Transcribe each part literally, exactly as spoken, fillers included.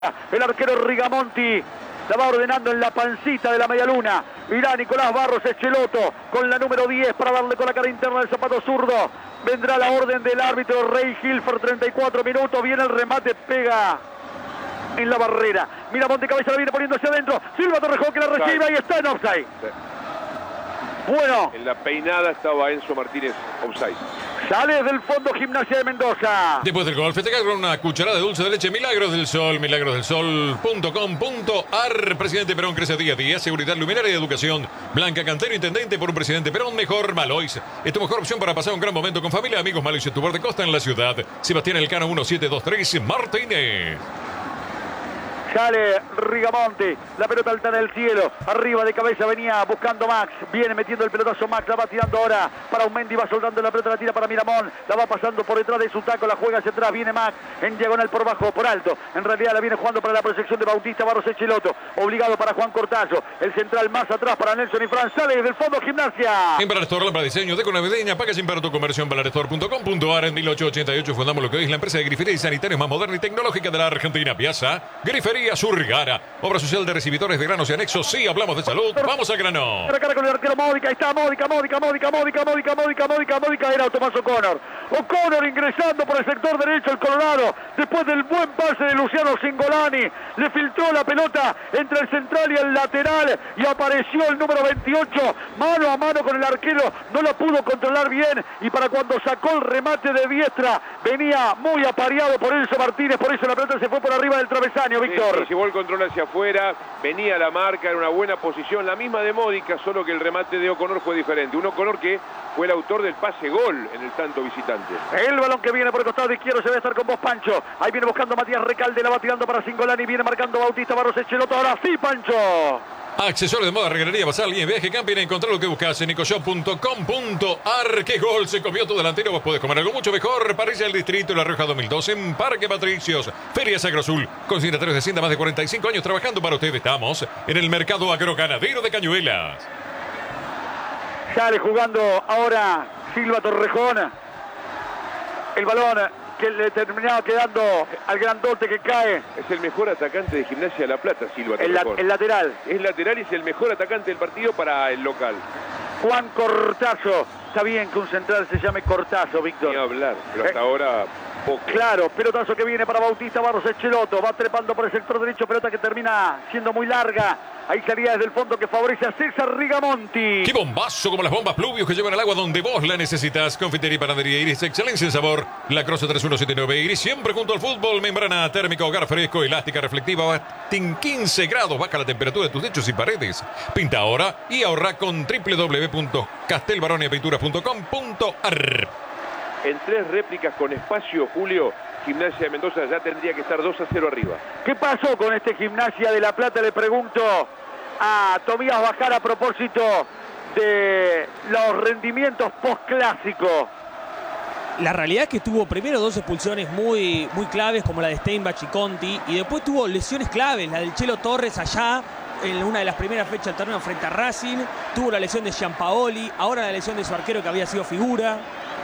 El arquero Rigamonti la va ordenando en la pancita de la media luna. Irá Nicolás Barros Echeloto con la número diez para darle con la cara interna del zapato zurdo. Vendrá la orden del árbitro Rey Hilfer, treinta y cuatro minutos. Viene el remate, pega en la barrera. Miramonte cabeza la viene poniendo hacia adentro. Silva Torrejón que la recibe y está en offside. Sí. Bueno. En la peinada estaba Enzo Martínez offside. Sale del fondo Gimnasia de Mendoza. Después del gol, festejar con una cucharada de dulce de leche Milagros del Sol, milagros del sol punto com punto ar. Presidente Perón crece día a día. Seguridad luminaria y educación. Blanca Cantero, intendente por un presidente Perón. Mejor Malois. Es tu mejor opción para pasar un gran momento con familia, amigos. Malois y tu de costa en la ciudad. Sebastián Elcano, uno siete dos tres Martínez. Sale Rigamonti, la pelota alta en el cielo, arriba de cabeza venía buscando Max, viene metiendo el pelotazo Max, la va tirando ahora para Aumendi, va soltando la pelota, la tira para Miramón, la va pasando por detrás de su taco, la juega hacia atrás, viene Max en diagonal por bajo, por alto, en realidad la viene jugando para la proyección de Bautista Barros Echeloto, obligado para Juan Cortazo, el central más atrás para Nelson y Fran, sale desde el fondo Gimnasia. En Balarestor, lámpara diseño, deco navideña, packaging para tu comercio en balarestor punto com punto ar. En mil ochocientos ochenta y ocho fundamos lo que hoy es la empresa de grifería y sanitarios más moderna y tecnológica de la Argentina. Piazza, Grifería Surgara. Obra social de recibidores de granos y anexos. Sí, hablamos de salud. Vamos al grano. Cara a cara con el arquero Módica. Ahí está Módica, Módica, Módica, Módica, Módica, Módica, Módica, Módica. Era Tomás O'Connor. O'Connor ingresando por el sector derecho el Colorado. Después del buen pase de Luciano Cingolani. Le filtró la pelota entre el central y el lateral. Y apareció el número veintiocho. Mano a mano con el arquero. No la pudo controlar bien. Y para cuando sacó el remate de diestra, venía muy apareado por Enzo Martínez. Por eso la pelota se fue por arriba del travesaño, Víctor. Sí, sí, llevó el control hacia afuera, venía la marca, era una buena posición, la misma de Módica, solo que el remate de O'Connor fue diferente. Un O'Connor que fue el autor del pase gol en el tanto visitante. El balón que viene por el costado izquierdo se debe estar con vos, Pancho. Ahí viene buscando Matías Recalde, la va tirando para Cingolani, viene marcando Bautista Barros Echeloto. Ahora sí, Pancho. Accesorios de moda, regalería, basal, línea, viaje, camping. Encontrar lo que buscas en nicoshop punto com punto ar. ¡Qué gol se comió tu delantero! Vos podés comer algo mucho mejor. Parrilla del Distrito, La Rioja dos mil dos, en Parque Patricios. Ferias Agrozul. Consignatarios de Hacienda, más de cuarenta y cinco años trabajando para ustedes. Estamos en el mercado agroganadero de Cañuelas. Sale jugando ahora Silva Torrejón. El balón que le terminaba quedando al grandote que cae. Es el mejor atacante de Gimnasia de La Plata, Silva el, la, el lateral. Es lateral y es el mejor atacante del partido para el local. Juan Cortazo. Está bien que un central se llame Cortazo, Víctor. Ni hablar, pero hasta eh. ahora poco. Claro, pelotazo que viene para Bautista Barros Echeloto. Va trepando por el sector derecho, pelota que termina siendo muy larga. Ahí salía desde el fondo que favorece a César Rigamonti. ¡Qué bombazo! Como las bombas Pluvius que llevan el agua donde vos la necesitas. Confitería y panadería Iris, excelencia en sabor. La Croce tres uno siete nueve Iris, siempre junto al fútbol. Membrana térmica, hogar fresco, elástica, reflectiva. En quince grados baja la temperatura de tus techos y paredes. Pinta ahora y ahorra con doble u doble u doble u punto castelbaronia pinturas punto com punto ar. En tres réplicas con espacio, Julio, Gimnasia de Mendoza ya tendría que estar dos a cero arriba. ¿Qué pasó con este Gimnasia de La Plata? Le pregunto a Tobías Bajar a propósito de los rendimientos post-clásicos. La realidad es que tuvo primero dos expulsiones muy, muy claves, como la de Steinbach y Conti, y después tuvo lesiones claves, la del Chelo Torres allá, en una de las primeras fechas del torneo frente a Racing, tuvo la lesión de Gianpaoli, ahora la lesión de su arquero que había sido figura.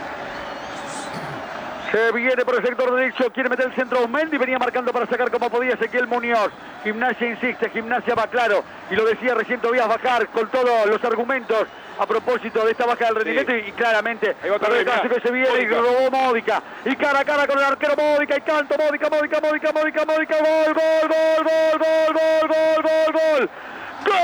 Se viene por el sector derecho, quiere meter el centro Aumendi, venía marcando para sacar como podía Ezequiel Muñoz. Gimnasia insiste, Gimnasia va claro, y lo decía recién Tobías Bajar con todos los argumentos a propósito de esta baja del rendimiento, sí. y, y claramente el caso que se viene Módica. Y robó Módica, y cara a cara con el arquero Módica, y canto Módica, Módica, Módica, Módica, Módica, gol, gol, gol, gol, gol, gol, gol, gol, gol, gol.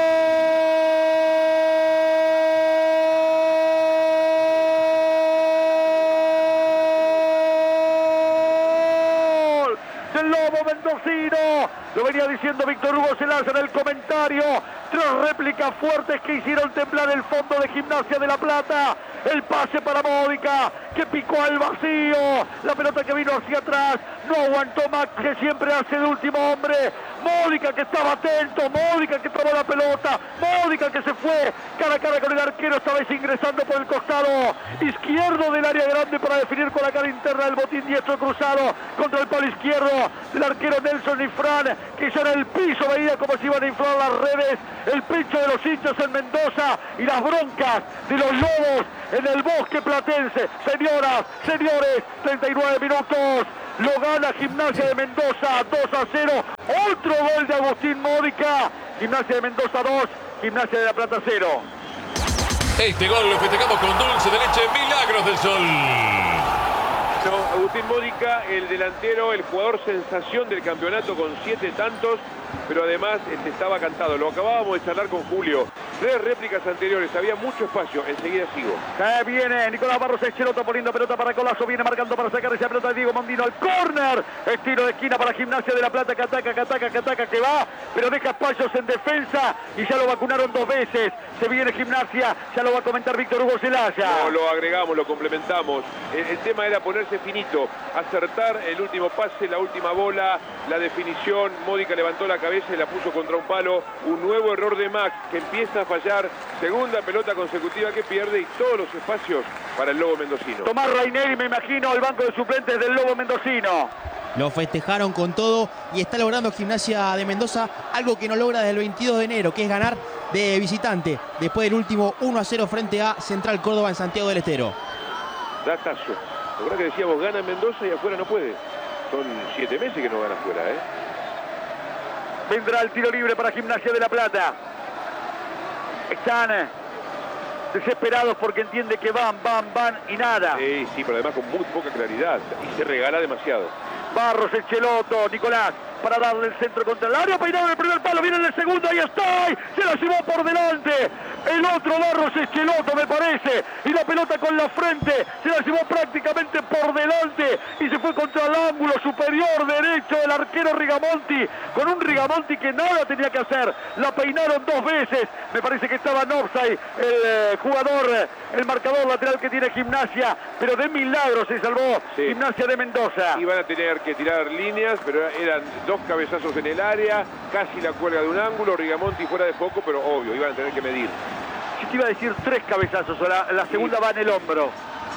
Del Lobo Mendocino, lo venía diciendo Víctor Hugo Celaza en el comentario. Tres réplicas fuertes que hicieron temblar el fondo de Gimnasia de La Plata. El pase para Módica, que picó al vacío. La pelota que vino hacia atrás, no aguantó Max, que siempre hace de último hombre. Módica que estaba atento, Módica que tomó la pelota, Módica que se fue cara a cara con el arquero, esta vez ingresando por el costado izquierdo del área grande para definir con la cara interna el botín diestro cruzado contra el palo izquierdo del arquero Nelson y Fran, que ya en el piso veía como se iban a inflar las redes, el pecho de los hinchas en Mendoza y las broncas de los lobos en el Bosque Platense. Señoras, señores, treinta y nueve minutos. Lo gana Gimnasia de Mendoza dos a cero. Otro gol de Agustín Módica. Gimnasia de Mendoza dos, Gimnasia de La Plata cero. Este gol lo festejamos con dulce de leche, Milagros del Sol. No, Agustín Módica, el delantero, el jugador sensación del campeonato con siete tantos, pero además este, estaba cantado. Lo acabábamos de charlar con Julio. Tres réplicas anteriores, había mucho espacio. Enseguida sigo. Eh, viene Nicolás Barros Echeloto poniendo pelota para Colazo. Viene marcando para sacar esa pelota de Diego Mondino al córner. Estilo de esquina para Gimnasia de La Plata, que ataca, que ataca, que ataca, que va. Pero deja espacios en defensa y ya lo vacunaron dos veces. Se viene Gimnasia, ya lo va a comentar Víctor Hugo Zelaya. No, lo agregamos, lo complementamos. El, el tema era ponerse finito, acertar el último pase, la última bola, la definición. Módica levantó la cabeza y la puso contra un palo. Un nuevo error de Max que empieza a fallar. Segunda pelota consecutiva que pierde y todos los espacios para el Lobo mendocino. Tomás Raineri, me imagino, el banco de suplentes del Lobo mendocino. Lo festejaron con todo y está logrando Gimnasia de Mendoza algo que no logra desde el veintidós de enero, que es ganar de visitante después del último uno a cero frente a Central Córdoba en Santiago del Estero. Datazo. La verdad que decíamos, gana en Mendoza y afuera no puede. Son siete meses que no gana afuera, ¿eh? Vendrá el tiro libre para Gimnasia de La Plata. Están desesperados porque entiende que van, van, van y nada. Sí, sí, pero además con muy poca claridad y se regala demasiado. Barros, Echeloto, Nicolás, para darle el centro contra el área, peinado en el primer palo, viene en el segundo, ahí está, se la llevó por delante, el otro Barros Echeloto me parece, y la pelota con la frente, se la llevó prácticamente por delante, y se fue contra el ángulo superior derecho del arquero Rigamonti, con un Rigamonti que nada tenía que hacer, la peinaron dos veces, me parece que estaba en offside, el eh, jugador, el marcador lateral que tiene Gimnasia, pero de milagro se salvó sí. Gimnasia de Mendoza. Iban a tener que tirar líneas, pero eran dos cabezazos en el área, casi la cuelga de un ángulo, Rigamonti fuera de foco, pero obvio, iban a tener que medir. Yo te iba a decir tres cabezazos, o la, la segunda sí. va en el hombro.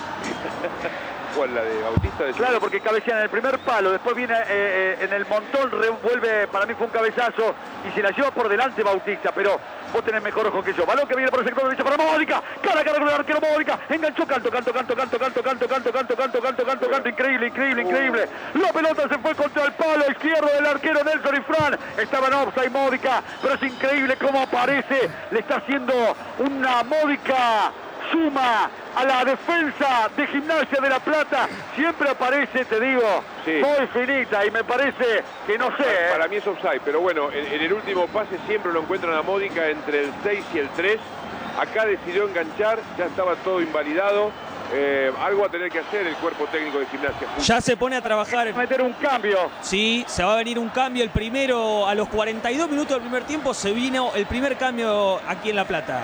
¿Cuál, la de Bautista? De claro, porque cabecean en el primer palo, después viene eh, eh, en el montón, revuelve, para mí fue un cabezazo, y se la lleva por delante Bautista, pero vos tenés mejor ojo que yo. Balón que viene por el sector derecho para Módica, cara a cara con el arquero Módica, enganchó, canto, canto, canto, canto, canto, canto, canto, canto, canto, canto, canto, canto, increíble, increíble, increíble. La pelota se fue contra el palo izquierdo del arquero Nelson Ifrán, estaba en offside Módica, pero es increíble cómo aparece, le está haciendo una Módica suma a la defensa de Gimnasia de La Plata, siempre aparece, te digo, sí. muy finita, y me parece que no sé. Para, ¿eh? para mí es offside, pero bueno, en, en el último pase siempre lo encuentran a Módica entre el seis y el tres. Acá decidió enganchar, ya estaba todo invalidado. Eh, algo va a tener que hacer el cuerpo técnico de Gimnasia. Ya se pone a trabajar. Meter un cambio. Sí, se va a venir un cambio. El primero, a los cuarenta y dos minutos del primer tiempo, se vino el primer cambio aquí en La Plata.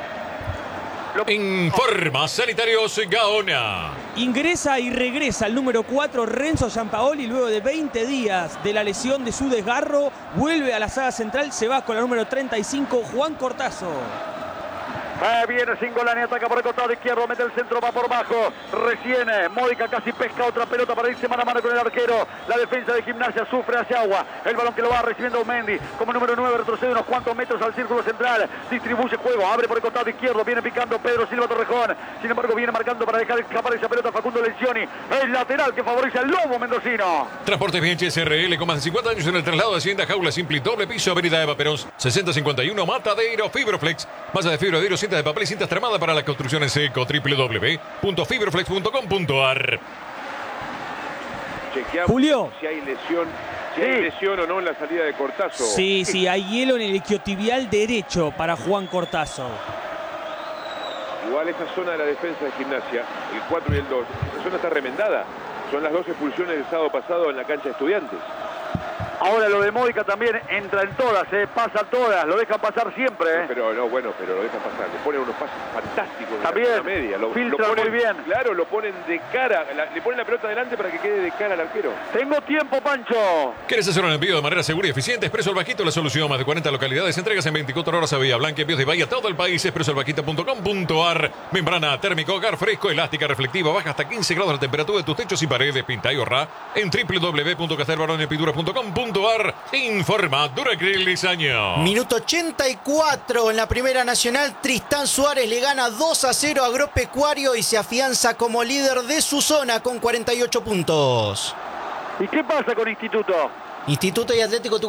Informa Sanitarios Gaona. Ingresa y regresa el número cuatro, Renzo Giampaoli, luego de veinte días de la lesión de su desgarro. Vuelve a la saga central, se va con la número treinta y cinco, Juan Cortazo. Eh, viene Cingolani, ataca por el costado izquierdo, mete el centro, va por bajo. Recién Módica casi pesca otra pelota para irse mano a mano con el arquero. La defensa de Gimnasia sufre hacia agua. El balón que lo va recibiendo Mendy como número nueve, retrocede unos cuantos metros al círculo central. Distribuye juego, abre por el costado izquierdo, viene picando Pedro Silva Torrejón. Sin embargo, viene marcando para dejar escapar esa pelota Facundo Lencioni. El lateral que favorece al Lobo mendocino. Transportes Bianchi S R L con más de cincuenta años en el traslado de Hacienda Jaula Simple, doble piso, Avenida Eva Perón, sesenta cincuenta y uno, Matadero, Fibroflex. Masa de fibra de hilo, cinta de papel y cintas tramadas para la construcción en seco, doble u doble u doble u punto fibroflex punto com punto a r. Chequeamos Julio. si hay lesión, si sí. hay lesión o no en la salida de Cortazo. Sí, sí, hay hielo en el isquiotibial derecho para Juan Cortazo. Igual esa zona de la defensa de Gimnasia, el cuatro y el dos, esa zona está remendada. Son las dos expulsiones del sábado pasado en la cancha de Estudiantes. Ahora lo de Módica también entra en todas, eh, pasa todas, lo dejan pasar siempre. Eh. Pero no, bueno, pero lo dejan pasar. Le ponen unos pases fantásticos de también, la media. Lo, filtra lo ponen, muy bien. Claro, lo ponen de cara, la, le ponen la pelota adelante para que quede de cara al arquero. Tengo tiempo, Pancho. ¿Quieres hacer un envío de manera segura y eficiente? Expreso El Vaquito, la solución. Más de cuarenta localidades, entregas en veinticuatro horas a Villa Blanca, envíos de Bahía, todo el país. expreso el vaquito punto com punto a r. Membrana térmica, hogar fresco, elástica, reflectiva, baja hasta quince grados la temperatura de tus techos y paredes. Pinta y ahorra en doble u doble u doble u punto castelbaronepintura punto com punto a r. punto ar. Informa Duracril Diseño. Minuto ochenta y cuatro en la Primera Nacional. Tristán Suárez le gana dos a cero a Agropecuario y se afianza como líder de su zona con cuarenta y ocho puntos. ¿Y qué pasa con Instituto? Instituto y Atlético Tucumán